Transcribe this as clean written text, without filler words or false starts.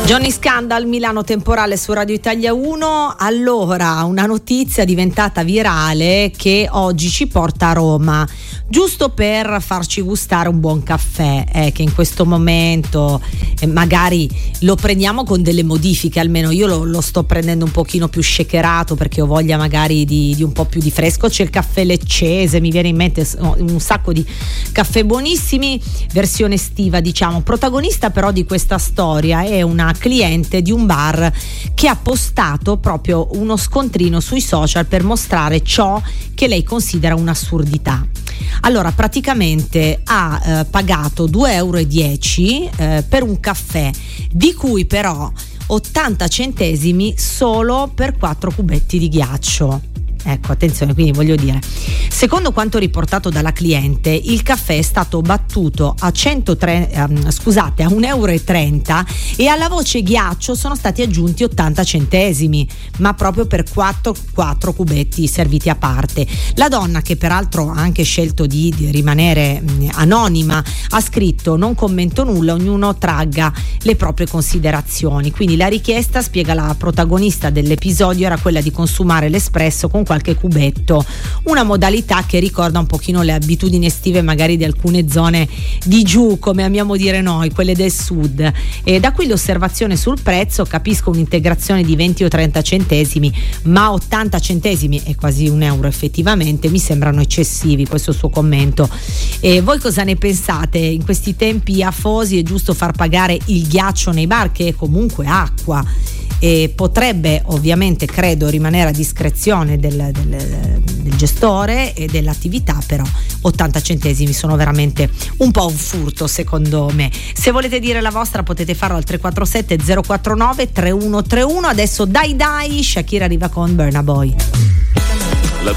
Johnny Scandal, Milano Temporale su Radio Italia 1. Allora, una notizia diventata virale che oggi ci porta a Roma, giusto per farci gustare un buon caffè, che in questo momento magari lo prendiamo con delle modifiche, almeno io lo sto prendendo un pochino più shakerato perché ho voglia magari di un po' più di fresco. C'è il caffè leccese, mi viene in mente un sacco di caffè buonissimi, versione estiva diciamo. Protagonista però di questa storia è una cliente di un bar che ha postato proprio uno scontrino sui social per mostrare ciò che lei considera un'assurdità. Allora, praticamente ha pagato 2,10 € per un caffè, di cui però 80 centesimi solo per 4 cubetti di ghiaccio. Ecco, attenzione, quindi voglio dire, secondo quanto riportato dalla cliente, il caffè è stato battuto a 1,30 € e alla voce ghiaccio sono stati aggiunti 80 centesimi, ma proprio per 4 cubetti serviti a parte. La donna, che peraltro ha anche scelto di rimanere anonima, ha scritto: non commento nulla, ognuno tragga le proprie considerazioni. Quindi la richiesta, spiega la protagonista dell'episodio, era quella di consumare l'espresso con qualche cubetto, una modalità che ricorda un pochino le abitudini estive magari di alcune zone di giù, come amiamo dire noi, quelle del sud. E da qui l'osservazione sul prezzo: capisco un'integrazione di 20 o 30 centesimi, ma 80 centesimi è quasi €1 effettivamente, mi sembrano eccessivi. Questo suo commento. E voi cosa ne pensate? In questi tempi afosi è giusto far pagare il ghiaccio nei bar, che è comunque acqua, e potrebbe ovviamente, credo, rimanere a discrezione del gestore e dell'attività, però 80 centesimi sono veramente un po' un furto secondo me. Se volete dire la vostra potete farlo al 347 049 3131. Adesso dai Shakira arriva con Burna Boy.